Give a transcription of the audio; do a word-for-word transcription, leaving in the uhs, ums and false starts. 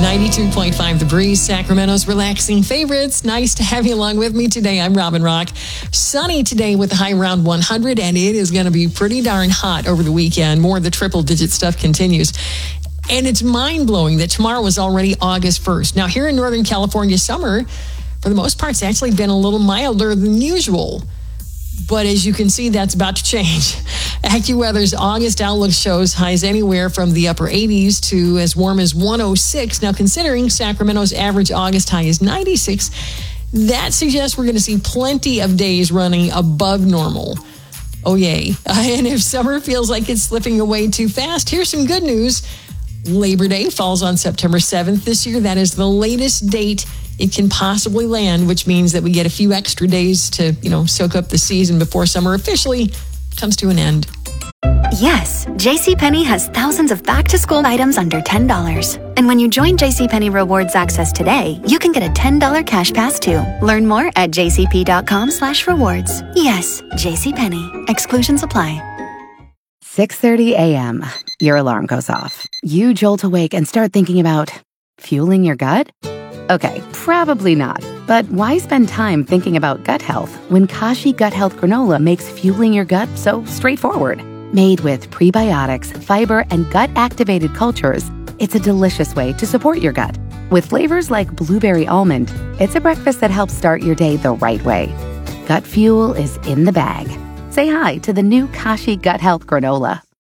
ninety-two point five The Breeze, Sacramento's relaxing favorites. Nice to have you along with me today. I'm Robin Rock. Sunny today with a high around one hundred, and it is going to be pretty darn hot over the weekend. More of the triple-digit stuff continues. And it's mind-blowing that tomorrow is already August first. Now, here in Northern California, summer, for the most part, it's actually been a little milder than usual. But as you can see, that's about to change. AccuWeather's August outlook shows highs anywhere from the upper eighties to as warm as one oh six. Now, considering Sacramento's average August high is ninety-six, that suggests we're going to see plenty of days running above normal. Oh, yay. And if summer feels like it's slipping away too fast, here's some good news. Labor Day falls on September seventh this year. That is the latest date it can possibly land, which means that we get a few extra days to, you know, soak up the season before summer officially comes to an end. Yes, JCPenney has thousands of back-to-school items under ten dollars. And when you join JCPenney Rewards Access today, you can get a ten dollars cash pass too. Learn more at jcp.com slash rewards. Yes, JCPenney. Exclusions apply. six thirty a.m. Your alarm goes off. You jolt awake and start thinking about fueling your gut? Okay, probably not. But why spend time thinking about gut health when Kashi Gut Health Granola makes fueling your gut so straightforward? Made with prebiotics, fiber, and gut-activated cultures, it's a delicious way to support your gut. With flavors like blueberry almond, it's a breakfast that helps start your day the right way. Gut fuel is in the bag. Say hi to the new Kashi Gut Health Granola.